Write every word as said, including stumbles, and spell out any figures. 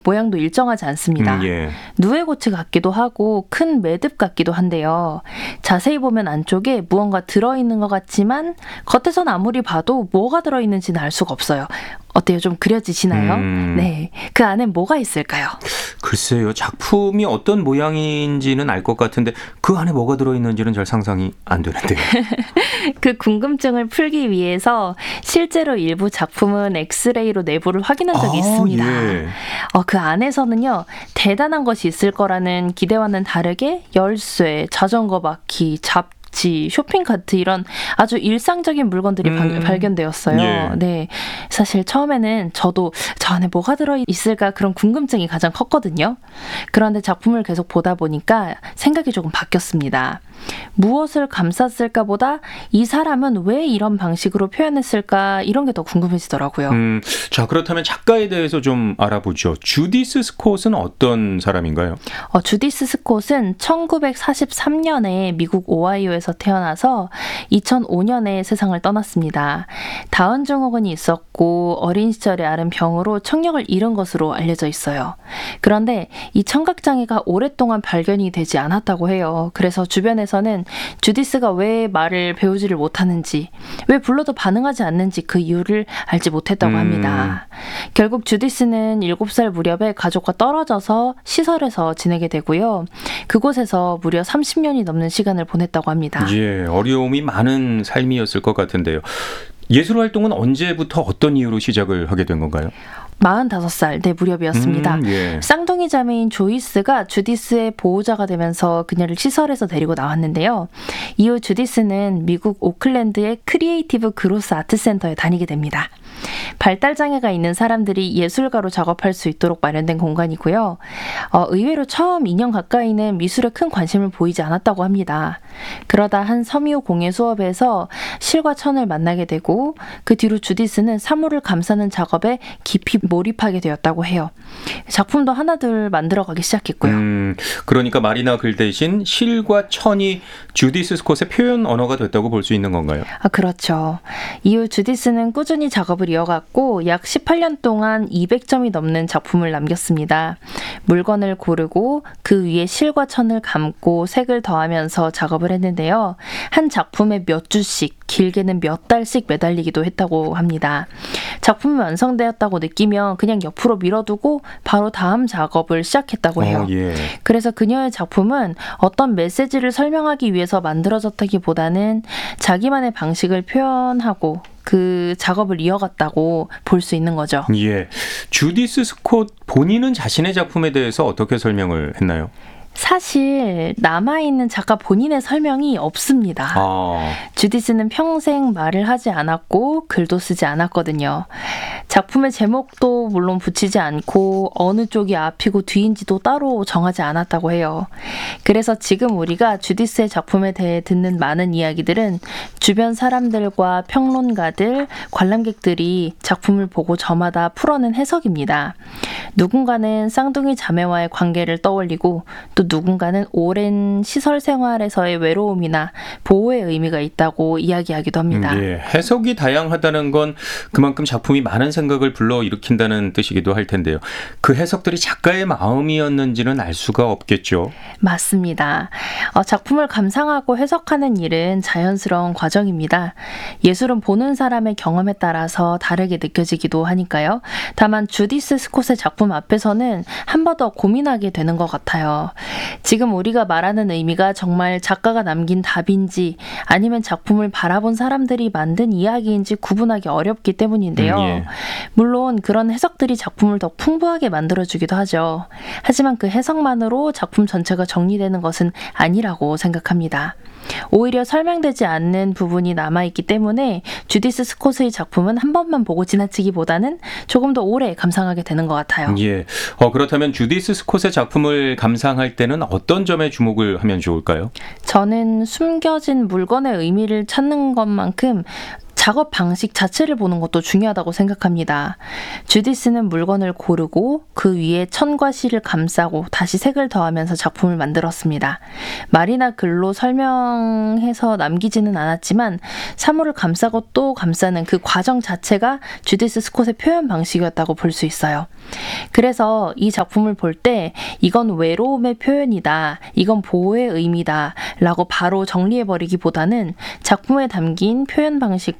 모양도 일정하지 않습니다. 음, 예. 누에고츠 같기도 하고 큰 매듭 같기도 한데요. 자세히 보면 안쪽에 무언가 들어있는 것 같지만 겉에선 아무리 봐도 뭐가 들어있는지는 알 수가 없어요. 어때요? 좀 그려지시나요? 음. 네, 그 안에 뭐가 있을까요? 글쎄요. 작품이 어떤 모양인지는 알 것 같은데 그 안에 뭐가 들어있는지는 잘 상상이 안 되는데요. 그 궁금증을 풀기 위해서 실제로 일부 작품은 엑스레이로 내부를 확인한 적이 아, 있습니다. 예. 어, 그 안에서는요, 대단한 것이 있을 거라는 기대와는 다르게 열쇠, 자전거 바퀴, 잡지, 쇼핑카트 이런 아주 일상적인 물건들이 음, 발- 발견되었어요. 예. 네, 사실 처음에는 저도 저 안에 뭐가 들어있을까 그런 궁금증이 가장 컸거든요. 그런데 작품을 계속 보다 보니까 생각이 조금 바뀌었습니다. 무엇을 감쌌을까 보다 이 사람은 왜 이런 방식으로 표현했을까 이런 게 더 궁금해지더라고요. 음, 자, 그렇다면 작가에 대해서 좀 알아보죠. 주디스 스콧은 어떤 사람인가요? 어, 주디스 스콧은 천구백사십삼 년에 미국 오하이오에서 태어나서 이천오 년에 세상을 떠났습니다. 다운 증후군이 있었고 어린 시절에 앓은 병으로 청력을 잃은 것으로 알려져 있어요. 그런데 이 청각장애가 오랫동안 발견이 되지 않았다고 해요. 그래서 주변에서는 주디스가 왜 말을 배우지를 못하는지, 왜 불러도 반응하지 않는지 그 이유를 알지 못했다고 합니다. 음. 결국 주디스는 일곱 살 무렵에 가족과 떨어져서 시설에서 지내게 되고요. 그곳에서 무려 삼십 년이 넘는 시간을 보냈다고 합니다. 예, 어려움이 많은 삶이었을 것 같은데요. 예술 활동은 언제부터 어떤 이유로 시작을 하게 된 건가요? 마흔다섯 살 네 무렵이었습니다. 음, 예. 쌍둥이 자매인 조이스가 주디스의 보호자가 되면서 그녀를 시설에서 데리고 나왔는데요. 이후 주디스는 미국 오클랜드의 크리에이티브 그로스 아트 센터에 다니게 됩니다. 발달장애가 있는 사람들이 예술가로 작업할 수 있도록 마련된 공간이고요. 어, 의외로 처음 이 년 가까이는 미술에 큰 관심을 보이지 않았다고 합니다. 그러다 한 섬유 공예 수업에서 실과 천을 만나게 되고 그 뒤로 주디스는 사물을 감싸는 작업에 깊이 몰입하게 되었다고 해요. 작품도 하나둘 만들어가기 시작했고요. 음, 그러니까 말이나 글 대신 실과 천이 주디스 스콧의 표현 언어가 됐다고 볼 수 있는 건가요? 아, 그렇죠. 이후 주디스는 꾸준히 작업을 이어갔고 약 십팔 년 동안 이백 점이 넘는 작품을 남겼습니다. 물건을 고르고 그 위에 실과 천을 감고 색을 더하면서 작업을 했는데요. 한 작품에 몇 주씩, 길게는 몇 달씩 매달리기도 했다고 합니다. 작품이 완성되었다고 느끼면 그냥 옆으로 밀어두고 바로 다음 작업을 시작했다고 해요. 어, 예. 그래서 그녀의 작품은 어떤 메시지를 설명하기 위해서 만들어졌다기보다는 자기만의 방식을 표현하고 그 작업을 이어갔다고 볼 수 있는 거죠. 예. 주디스 스콧 본인은 자신의 작품에 대해서 어떻게 설명을 했나요? 사실 남아있는 작가 본인의 설명이 없습니다. 아. 주디스는 평생 말을 하지 않았고 글도 쓰지 않았거든요. 작품의 제목도 물론 붙이지 않고 어느 쪽이 앞이고 뒤인지도 따로 정하지 않았다고 해요. 그래서 지금 우리가 주디스의 작품에 대해 듣는 많은 이야기들은 주변 사람들과 평론가들, 관람객들이 작품을 보고 저마다 풀어낸 해석입니다. 누군가는 쌍둥이 자매와의 관계를 떠올리고 또 누군가는 오랜 시설 생활에서의 외로움이나 보호의 의미가 있다고 이야기하기도 합니다. 예, 해석이 다양하다는 건 그만큼 작품이 많은 생각을 불러일으킨다는 뜻이기도 할 텐데요. 그 해석들이 작가의 마음이었는지는 알 수가 없겠죠. 맞습니다. 어, 작품을 감상하고 해석하는 일은 자연스러운 과정입니다. 예술은 보는 사람의 경험에 따라서 다르게 느껴지기도 하니까요. 다만 주디스 스콧의 작품 앞에서는 한 번 더 고민하게 되는 것 같아요. 지금 우리가 말하는 의미가 정말 작가가 남긴 답인지 아니면 작품을 바라본 사람들이 만든 이야기인지 구분하기 어렵기 때문인데요. 음, 예. 물론 그런 해석들이 작품을 더 풍부하게 만들어주기도 하죠. 하지만 그 해석만으로 작품 전체가 정리되는 것은 아니라고 생각합니다. 오히려 설명되지 않는 부분이 남아있기 때문에 주디스 스콧의 작품은 한 번만 보고 지나치기보다는 조금 더 오래 감상하게 되는 것 같아요. 예. 어, 그렇다면 주디스 스콧의 작품을 감상할 때는 어떤 점에 주목을 하면 좋을까요? 저는 숨겨진 물건의 의미를 찾는 것만큼 작업 방식 자체를 보는 것도 중요하다고 생각합니다. 주디스는 물건을 고르고 그 위에 천과 실을 감싸고 다시 색을 더하면서 작품을 만들었습니다. 말이나 글로 설명해서 남기지는 않았지만 사물을 감싸고 또 감싸는 그 과정 자체가 주디스 스콧의 표현 방식이었다고 볼 수 있어요. 그래서 이 작품을 볼 때 이건 외로움의 표현이다, 이건 보호의 의미다 라고 바로 정리해버리기보다는 작품에 담긴 표현 방식